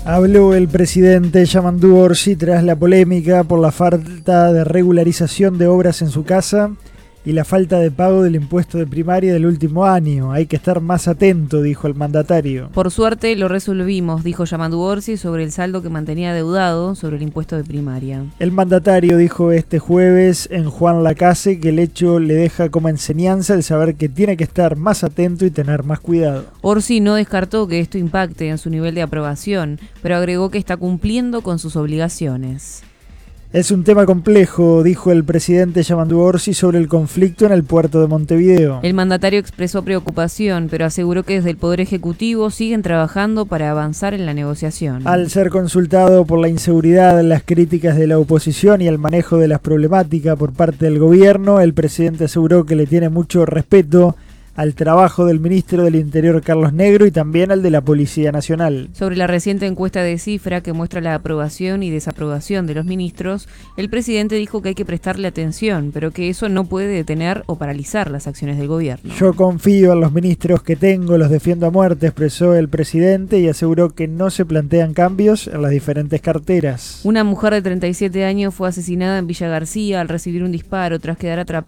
Habló el presidente Yamandu Orsi tras la polémica por la falta de regularización de obras en su casa y la falta de pago del impuesto de primaria del último año. Hay que estar más atento, dijo el mandatario. Por suerte lo resolvimos, dijo Yamandu Orsi sobre el saldo que mantenía deudado sobre el impuesto de primaria. El mandatario dijo este jueves en Juan Lacase que el hecho le deja como enseñanza el saber que tiene que estar más atento y tener más cuidado. Orsi no descartó que esto impacte en su nivel de aprobación, pero agregó que está cumpliendo con sus obligaciones. Es un tema complejo, dijo el presidente Yamandu Orsi sobre el conflicto en el puerto de Montevideo. El mandatario expresó preocupación, pero aseguró que desde el Poder Ejecutivo siguen trabajando para avanzar en la negociación. Al ser consultado por la inseguridad, las críticas de la oposición y el manejo de las problemáticas por parte del gobierno, el presidente aseguró que le tiene mucho respeto al trabajo del ministro del Interior Carlos Negro y también al de la Policía Nacional. Sobre la reciente encuesta de Cifra que muestra la aprobación y desaprobación de los ministros, el presidente dijo que hay que prestarle atención, pero que eso no puede detener o paralizar las acciones del gobierno. Yo confío en los ministros que tengo, los defiendo a muerte, expresó el presidente y aseguró que no se plantean cambios en las diferentes carteras. Una mujer de 37 años fue asesinada en Villa García al recibir un disparo tras quedar atrapada